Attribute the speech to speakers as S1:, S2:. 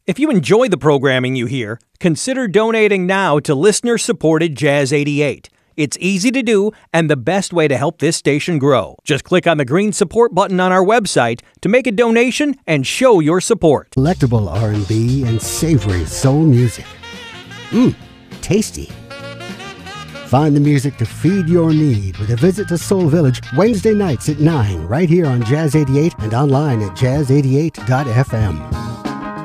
S1: If you enjoy the programming you hear, consider donating now to listener-supported Jazz 88. It's easy to do and the best way to help this station grow. Just click on the green support button on our website to make a donation and show your support.
S2: Delectable R&B and savory soul music. Tasty. Find the music to feed your need with a visit to Soul Village Wednesday nights at 9 right here on Jazz 88 and online at jazz88.fm.